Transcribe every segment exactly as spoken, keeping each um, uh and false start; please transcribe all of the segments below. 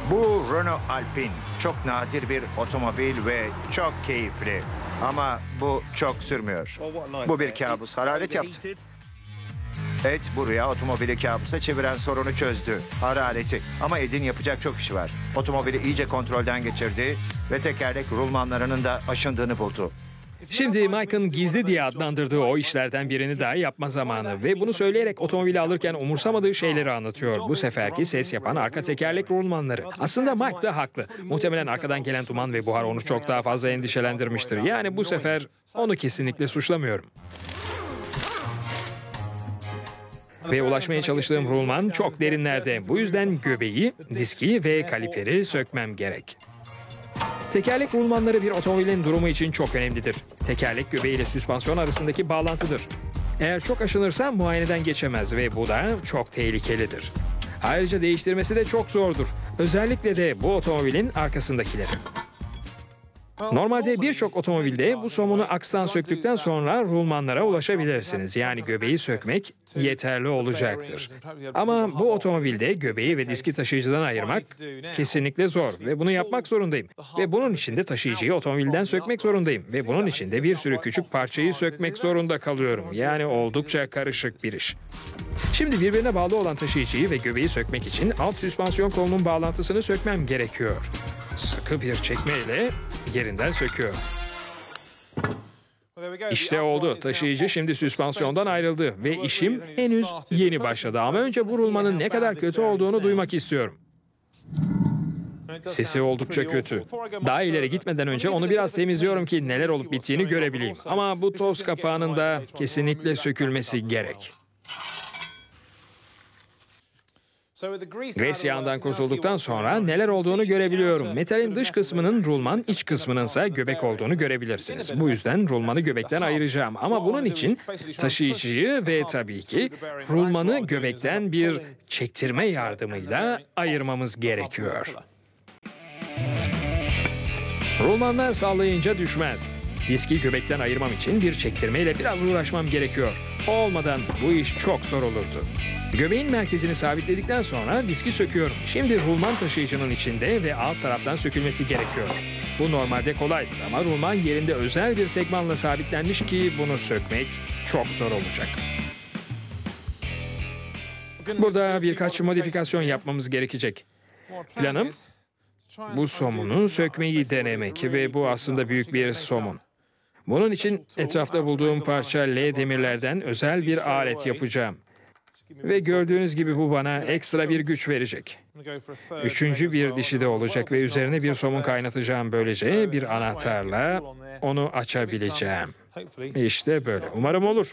Bu Renault Alpine çok nadir bir otomobil ve çok keyifli. Ama bu çok sürmüyor. Bu bir kabus. Hararet yaptı. Ed buraya otomobili kabusa çeviren sorunu çözdü. Harareti. Ama Ed'in yapacak çok işi var. Otomobili iyice kontrolden geçirdi ve tekerlek rulmanlarının da aşındığını buldu. Şimdi Mike'ın gizli diye adlandırdığı o işlerden birini daha yapma zamanı ve bunu söyleyerek otomobili alırken umursamadığı şeyleri anlatıyor. Bu seferki ses yapan arka tekerlek rulmanları. Aslında Mike da haklı. Muhtemelen arkadan gelen duman ve buhar onu çok daha fazla endişelendirmiştir. Yani bu sefer onu kesinlikle suçlamıyorum. Ve ulaşmaya çalıştığım rulman çok derinlerde. Bu yüzden göbeği, diski ve kaliperi sökmem gerek. Tekerlek rulmanları bir otomobilin durumu için çok önemlidir. Tekerlek göbeği ile süspansiyon arasındaki bağlantıdır. Eğer çok aşınırsa muayeneden geçemez ve bu da çok tehlikelidir. Ayrıca değiştirmesi de çok zordur. Özellikle de bu otomobilin arkasındakileri. Normalde birçok otomobilde bu somunu akstan söktükten sonra rulmanlara ulaşabilirsiniz. Yani göbeği sökmek yeterli olacaktır. Ama bu otomobilde göbeği ve diski taşıyıcıdan ayırmak kesinlikle zor ve bunu yapmak zorundayım. Ve bunun için de taşıyıcıyı otomobilden sökmek zorundayım. Ve bunun için de bir sürü küçük parçayı sökmek zorunda kalıyorum. Yani oldukça karışık bir iş. Şimdi birbirine bağlı olan taşıyıcıyı ve göbeği sökmek için alt süspansiyon kolunun bağlantısını sökmem gerekiyor. Sıkı bir çekmeyle yerinden söküyor. İşte oldu. Taşıyıcı şimdi süspansiyondan ayrıldı ve işim henüz yeni başladı. Ama önce bu rulmanın ne kadar kötü olduğunu duymak istiyorum. Sesi oldukça kötü. Daha ileri gitmeden önce onu biraz temizliyorum ki neler olup bittiğini görebileyim. Ama bu toz kapağının da kesinlikle sökülmesi gerek. Gres yağından kurtulduktan sonra neler olduğunu görebiliyorum. Metalin dış kısmının rulman, iç kısmınınsa göbek olduğunu görebilirsiniz. Bu yüzden rulmanı göbekten ayıracağım. Ama bunun için taşıyıcıyı ve tabii ki rulmanı göbekten bir çektirme yardımıyla ayırmamız gerekiyor. Rulmanlar sallayınca düşmez. Diski göbekten ayırmam için bir çektirmeyle biraz uğraşmam gerekiyor. O olmadan bu iş çok zor olurdu. Göbeğin merkezini sabitledikten sonra diski söküyorum. Şimdi rulman taşıyıcının içinde ve alt taraftan sökülmesi gerekiyor. Bu normalde kolaydır ama rulman yerinde özel bir segmanla sabitlenmiş ki bunu sökmek çok zor olacak. Burada birkaç modifikasyon yapmamız gerekecek. Planım bu somunu sökmeyi denemek ve bu aslında büyük bir somun. Bunun için etrafta bulduğum parça L demirlerden özel bir alet yapacağım. Ve gördüğünüz gibi bu bana ekstra bir güç verecek. Üçüncü bir dişi de olacak ve üzerine bir somun kaynatacağım. Böylece bir anahtarla onu açabileceğim. İşte böyle. Umarım olur.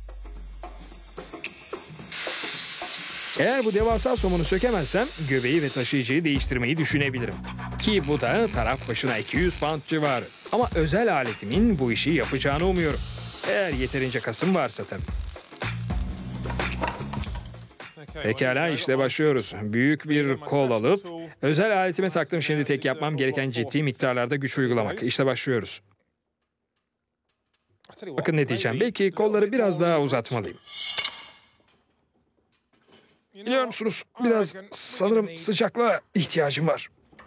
Eğer bu devasa somunu sökemezsem göbeği ve taşıyıcıyı değiştirmeyi düşünebilirim. Ki bu da taraf başına iki yüz pound civarı. Ama özel aletimin bu işi yapacağını umuyorum. Eğer yeterince kasım varsa tabii. Pekala işte başlıyoruz. Büyük bir kol alıp özel aletime taktım. Şimdi tek yapmam gereken ciddi miktarlarda güç uygulamak. İşte başlıyoruz. Bakın ne diyeceğim. Belki kolları biraz daha uzatmalıyım. Biliyor musunuz? Biraz sanırım sıcaklığa ihtiyacım var.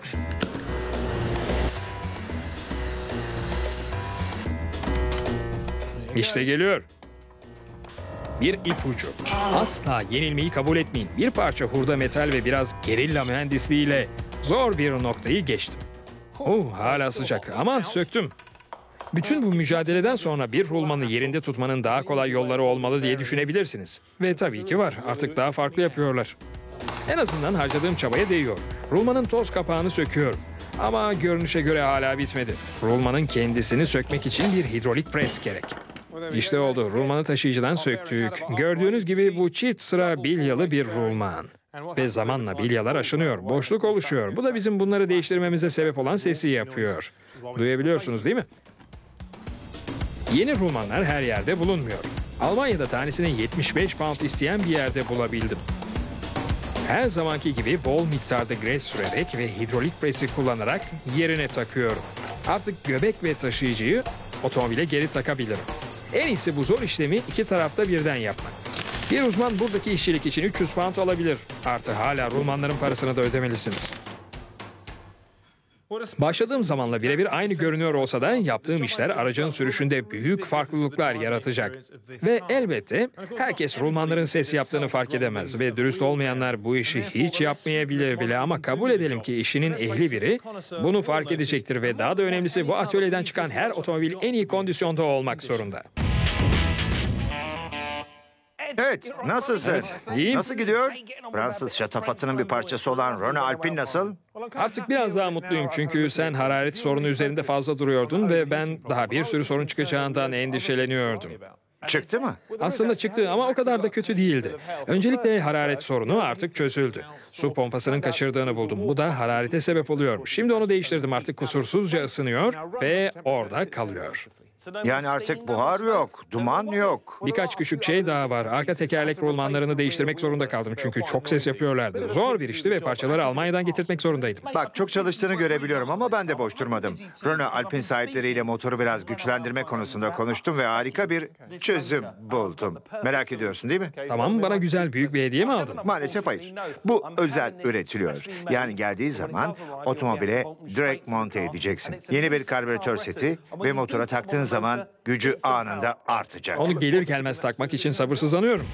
İşte geliyor. Bir ipucu. Asla yenilmeyi kabul etmeyin. Bir parça hurda metal ve biraz gerilla mühendisliğiyle zor bir noktayı geçtim. Oh, hala sıcak ama söktüm. Bütün bu mücadeleden sonra bir rulmanı yerinde tutmanın daha kolay yolları olmalı diye düşünebilirsiniz. Ve tabii ki var. Artık daha farklı yapıyorlar. En azından harcadığım çabaya değiyor. Rulmanın toz kapağını söküyorum. Ama görünüşe göre hala bitmedi. Rulmanın kendisini sökmek için bir hidrolik pres gerek. İşte oldu. Rulmanı taşıyıcıdan söktük. Gördüğünüz gibi bu çift sıra bilyalı bir rulman. Ve zamanla bilyalar aşınıyor. Boşluk oluşuyor. Bu da bizim bunları değiştirmemize sebep olan sesi yapıyor. Duyabiliyorsunuz değil mi? Yeni rulmanlar her yerde bulunmuyor. Almanya'da tanesini yetmiş beş pound isteyen bir yerde bulabildim. Her zamanki gibi bol miktarda gres sürerek ve hidrolik presi kullanarak yerine takıyorum. Artık göbek ve taşıyıcıyı otomobile geri takabilirim. En iyisi bu zor işlemi iki tarafta birden yapmak. Bir uzman buradaki işçilik için üç yüz pound alabilir. Artı hala rulmanların parasını da ödemelisiniz. Başladığım zamanla birebir aynı görünüyor olsa da yaptığım işler aracın sürüşünde büyük farklılıklar yaratacak. Ve elbette herkes rulmanların ses yaptığını fark edemez ve dürüst olmayanlar bu işi hiç yapmayabilir bile, ama kabul edelim ki işinin ehli biri bunu fark edecektir ve daha da önemlisi bu atölyeden çıkan her otomobil en iyi kondisyonda olmak zorunda. Evet, nasılsın? iyiyim. Nasıl gidiyor? Fransız şatafatının bir parçası olan Renault Alpine nasıl? Artık biraz daha mutluyum çünkü sen hararet sorunu üzerinde fazla duruyordun ve ben daha bir sürü sorun çıkacağından endişeleniyordum. Çıktı mı? Aslında çıktı ama o kadar da kötü değildi. Öncelikle hararet sorunu artık çözüldü. Su pompasının kaçırdığını buldum. Bu da hararete sebep oluyor. Şimdi onu değiştirdim, artık kusursuzca ısınıyor ve orada kalıyor. Yani artık buhar yok, duman yok. Birkaç küçük şey daha var. Arka tekerlek rulmanlarını değiştirmek zorunda kaldım çünkü çok ses yapıyorlardı. Zor bir işti ve parçaları Almanya'dan getirtmek zorundaydım. Bak, çok çalıştığını görebiliyorum ama ben de boş durmadım. Renault Alpine sahipleriyle motoru biraz güçlendirme konusunda konuştum ve harika bir çözüm buldum. Merak ediyorsun değil mi? Tamam, bana güzel büyük bir hediye mi aldın? Maalesef hayır. Bu özel üretiliyor. Yani geldiği zaman otomobile direkt monte edeceksin. Yeni bir karbüratör seti ve motora taktığın zaman gücü anında artacak. Onu gelir gelmez takmak için sabırsızlanıyorum.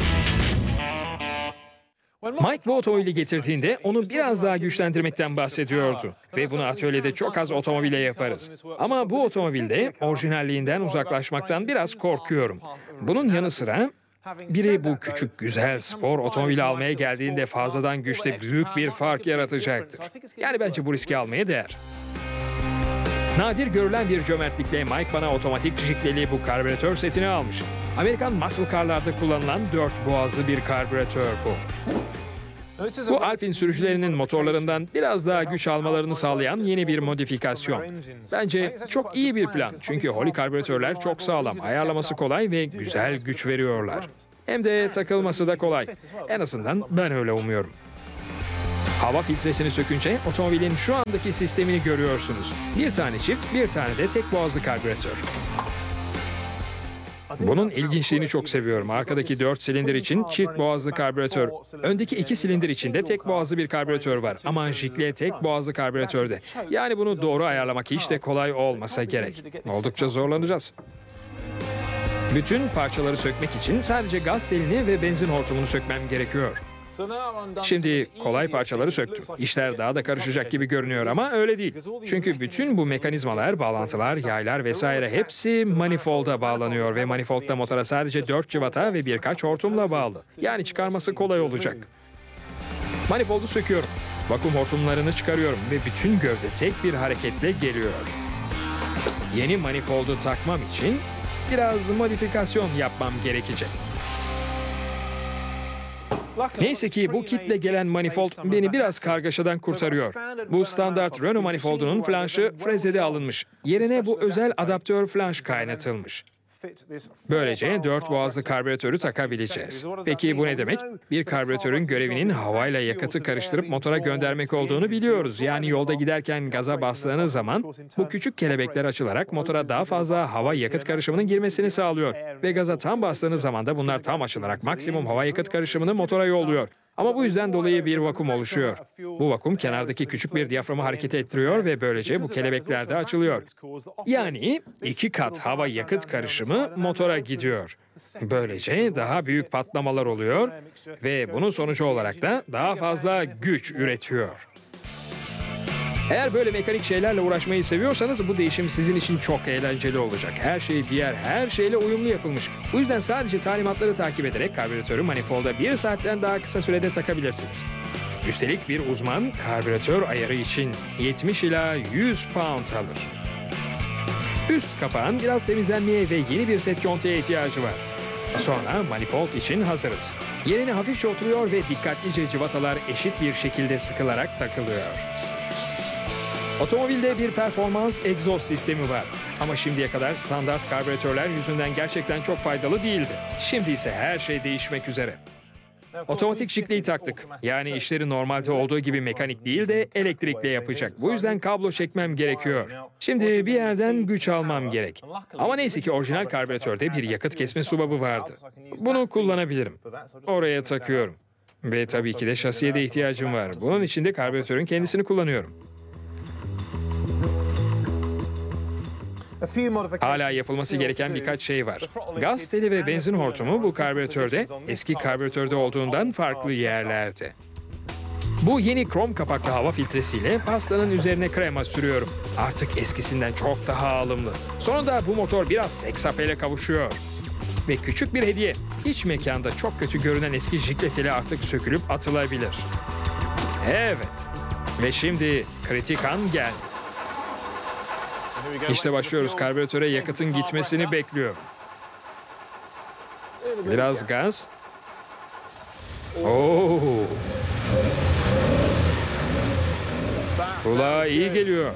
Mike bu otomobili getirdiğinde onu biraz daha güçlendirmekten bahsediyordu. Ve bunu atölyede çok az otomobile yaparız. Ama bu otomobilde orijinalliğinden uzaklaşmaktan biraz korkuyorum. Bunun yanı sıra biri bu küçük güzel spor otomobili almaya geldiğinde fazladan güçte büyük bir fark yaratacaktır. Yani bence bu riski almaya değer. Nadir görülen bir cömertlikle Mike bana otomatik jikleli bu karbüratör setini almış. Amerikan muscle car'larda kullanılan dört boğazlı bir karbüratör bu. Bu Alpine sürücülerinin motorlarından biraz daha güç almalarını sağlayan yeni bir modifikasyon. Bence çok iyi bir plan çünkü Holley karbüratörler çok sağlam, ayarlaması kolay ve güzel güç veriyorlar. Hem de takılması da kolay. En azından ben öyle umuyorum. Hava filtresini sökünce otomobilin şu andaki sistemini görüyorsunuz. Bir tane çift, bir tane de tek boğazlı karbüratör. Bunun ilginçliğini çok seviyorum. Arkadaki dört silindir için çift boğazlı karbüratör. Öndeki iki silindir için de tek boğazlı bir karbüratör var. Ama jikle tek boğazlı karbüratörde. Yani bunu doğru ayarlamak hiç de kolay olmasa gerek. Oldukça zorlanacağız. Bütün parçaları sökmek için sadece gaz telini ve benzin hortumunu sökmem gerekiyor. Şimdi kolay parçaları söktüm. İşler daha da karışacak gibi görünüyor ama öyle değil. Çünkü bütün bu mekanizmalar, bağlantılar, yaylar vesaire hepsi manifolda bağlanıyor ve manifoldda motora sadece dört cıvata ve birkaç hortumla bağlı. Yani çıkarması kolay olacak. Manifoldu söküyorum. Vakum hortumlarını çıkarıyorum ve bütün gövde tek bir hareketle geliyor. Yeni manifoldu takmam için biraz modifikasyon yapmam gerekecek. Neyse ki bu kitle gelen manifold beni biraz kargaşadan kurtarıyor. Bu standart Renault manifoldunun flanşı frezede alınmış. Yerine bu özel adaptör flanş kaynatılmış. Böylece dört boğazlı karbüratörü takabileceğiz. Peki bu ne demek? Bir karbüratörün görevinin havayla yakıtı karıştırıp motora göndermek olduğunu biliyoruz. Yani yolda giderken gaza bastığınız zaman bu küçük kelebekler açılarak motora daha fazla hava yakıt karışımının girmesini sağlıyor. Ve gaza tam bastığınız zaman da bunlar tam açılarak maksimum hava yakıt karışımını motora yolluyor. Ama bu yüzden dolayı bir vakum oluşuyor. Bu vakum kenardaki küçük bir diyaframı hareket ettiriyor ve böylece bu kelebekler de açılıyor. Yani iki kat hava yakıt karışımı motora gidiyor. Böylece daha büyük patlamalar oluyor ve bunun sonucu olarak da daha fazla güç üretiyor. Eğer böyle mekanik şeylerle uğraşmayı seviyorsanız bu değişim sizin için çok eğlenceli olacak. Her şey diğer her şeyle uyumlu yapılmış. Bu yüzden sadece talimatları takip ederek karbüratörü manifolda bir saatten daha kısa sürede takabilirsiniz. Üstelik bir uzman karbüratör ayarı için yetmiş ila yüz pound alır. Üst kapağın biraz temizlenmeye ve yeni bir set contaya ihtiyacı var. Sonra manifold için hazırız. Yerine hafifçe oturuyor ve dikkatlice cıvatalar eşit bir şekilde sıkılarak takılıyor. Otomobilde bir performans egzoz sistemi var. Ama şimdiye kadar standart karbüratörler yüzünden gerçekten çok faydalı değildi. Şimdi ise her şey değişmek üzere. Otomatik jikleyi taktık. Yani işleri normalde olduğu gibi mekanik değil de elektrikle yapacak. Bu yüzden kablo çekmem gerekiyor. Şimdi bir yerden güç almam gerek. Ama neyse ki orijinal karbüratörde bir yakıt kesme subabı vardı. Bunu kullanabilirim. Oraya takıyorum. Ve tabii ki de şasiye de ihtiyacım var. Bunun için de karbüratörün kendisini kullanıyorum. Hala yapılması gereken birkaç şey var. Gaz teli ve benzin hortumu bu karbüratörde eski karbüratörde olduğundan farklı yerlerde. Bu yeni krom kapaklı hava filtresiyle pastanın üzerine krema sürüyorum. Artık eskisinden çok daha alımlı. Sonunda bu motor biraz seks apele kavuşuyor. Ve küçük bir hediye. İç mekanda çok kötü görünen eski jikleteli artık sökülüp atılabilir. Evet. Ve şimdi kritik an geldi. İşte başlıyoruz. Karbüratöre yakıtın gitmesini bekliyor. Biraz gaz. Oo. Kulağa iyi geliyor.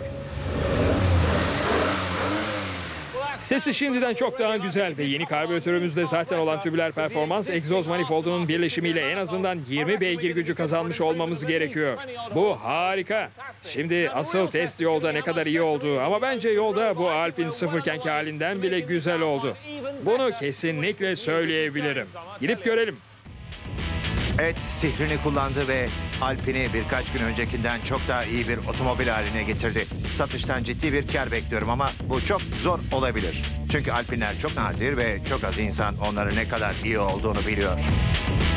Sesi şimdiden çok daha güzel ve yeni karbüratörümüzde zaten olan tübüler performans egzoz manifoldunun birleşimiyle en azından yirmi beygir gücü kazanmış olmamız gerekiyor. Bu harika. Şimdi asıl test yolda ne kadar iyi oldu ama bence yolda bu Alp'in sıfırkenki halinden bile güzel oldu. Bunu kesinlikle söyleyebilirim. Gidip görelim. Ed sihrini kullandı ve Alpine'i birkaç gün öncekinden çok daha iyi bir otomobil haline getirdi. Satıştan ciddi bir kar bekliyorum ama bu çok zor olabilir. Çünkü Alpinler çok nadir ve çok az insan onların ne kadar iyi olduğunu biliyor.